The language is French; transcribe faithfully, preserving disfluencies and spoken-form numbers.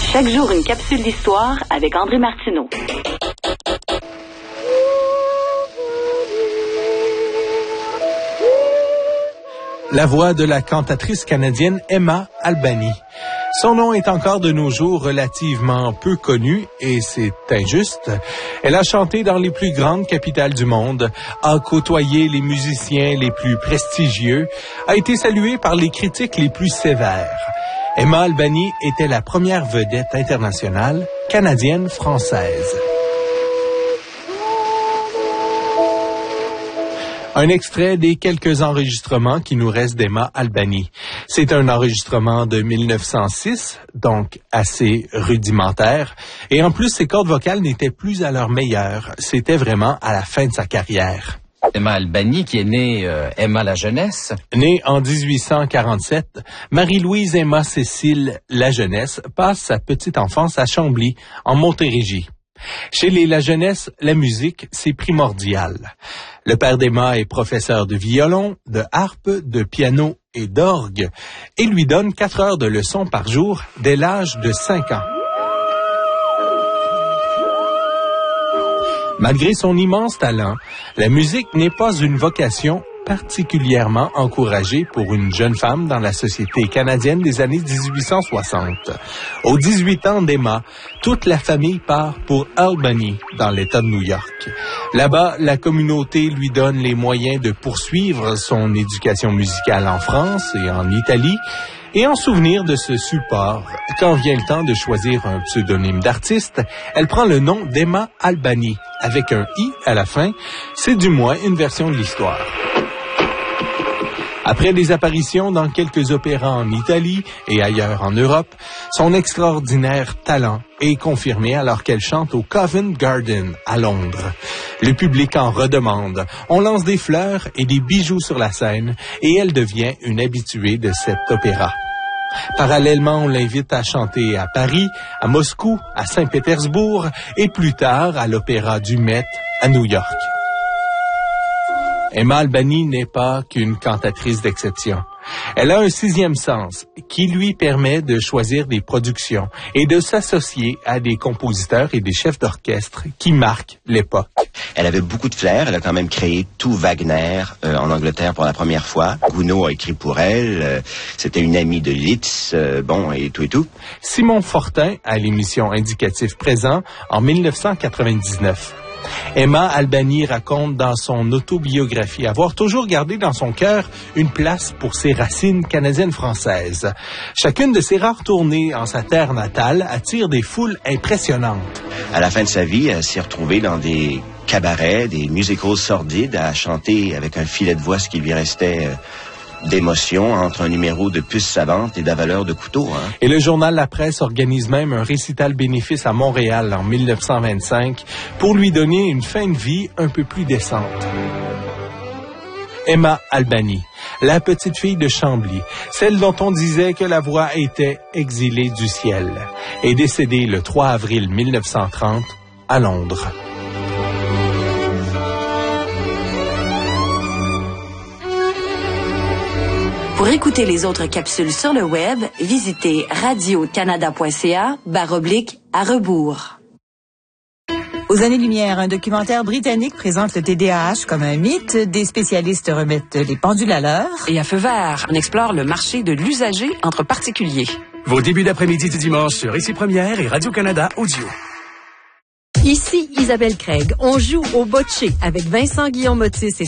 Chaque jour, une capsule d'histoire avec André Martineau. La voix de la cantatrice canadienne Emma Albany. Son nom est encore de nos jours relativement peu connu et c'est injuste. Elle a chanté dans les plus grandes capitales du monde, a côtoyé les musiciens les plus prestigieux, a été saluée par les critiques les plus sévères. Emma Albany était la première vedette internationale canadienne-française. Un extrait des quelques enregistrements qui nous restent d'Emma Albany. C'est un enregistrement de mille neuf cent six, donc assez rudimentaire. Et en plus, ses cordes vocales n'étaient plus à leur meilleur. C'était vraiment à la fin de sa carrière. Emma Albany, qui est née euh, Emma la Jeunesse. Née en dix-huit cent quarante-sept, Marie-Louise Emma Cécile la Jeunesse passe sa petite enfance à Chambly, en Montérégie. Chez les La Jeunesse, la musique, c'est primordial. Le père d'Emma est professeur de violon, de harpe, de piano et d'orgue et lui donne quatre heures de leçons par jour dès l'âge de cinq ans. Malgré son immense talent, la musique n'est pas une vocation particulièrement encouragée pour une jeune femme dans la société canadienne des années dix-huit cent soixante. Aux dix-huit ans d'Emma, toute la famille part pour Albany, dans l'État de New York. Là-bas, la communauté lui donne les moyens de poursuivre son éducation musicale en France et en Italie. Et en souvenir de ce support, quand vient le temps de choisir un pseudonyme d'artiste, elle prend le nom d'Emma Albany, avec un « i » à la fin. C'est du moins une version de l'histoire. Après des apparitions dans quelques opéras en Italie et ailleurs en Europe, son extraordinaire talent est confirmé alors qu'elle chante au Covent Garden à Londres. Le public en redemande. On lance des fleurs et des bijoux sur la scène et elle devient une habituée de cet opéra. Parallèlement, on l'invite à chanter à Paris, à Moscou, à Saint-Pétersbourg et plus tard à l'Opéra du Met à New York. Emma Albany n'est pas qu'une cantatrice d'exception. Elle a un sixième sens qui lui permet de choisir des productions et de s'associer à des compositeurs et des chefs d'orchestre qui marquent l'époque. Elle avait beaucoup de flair. Elle a quand même créé tout Wagner euh, en Angleterre pour la première fois. Gounod a écrit pour elle. Euh, c'était une amie de Liszt, euh, bon, et tout et tout. Simon Fortin, à l'émission Indicatif Présent, en mille neuf cent quatre-vingt-dix-neuf. Emma Albany raconte dans son autobiographie avoir toujours gardé dans son cœur une place pour ses racines canadiennes-françaises. Chacune de ses rares tournées en sa terre natale attire des foules impressionnantes. À la fin de sa vie, elle s'est retrouvée dans des cabarets, des musicals sordides, à chanter avec un filet de voix ce qui lui restait euh, d'émotion entre un numéro de puce savante et d'avaleur de couteau. Hein. Et le journal La Presse organise même un récital bénéfice à Montréal en mille neuf cent vingt-cinq pour lui donner une fin de vie un peu plus décente. Emma Albany, la petite fille de Chambly, celle dont on disait que la voix était exilée du ciel, est décédée le trois avril mille neuf cent trente à Londres. Pour écouter les autres capsules sur le web, visitez radio-canada.ca barre oblique à rebours. Aux années-lumière, un documentaire britannique présente le T D A H comme un mythe. Des spécialistes remettent les pendules à l'heure. Et à Feu vert, on explore le marché de l'usager entre particuliers. Vos débuts d'après-midi du dimanche sur Ici Première et Radio-Canada Audio. Ici Isabelle Craig. On joue au bocce avec Vincent Guillaume Motis et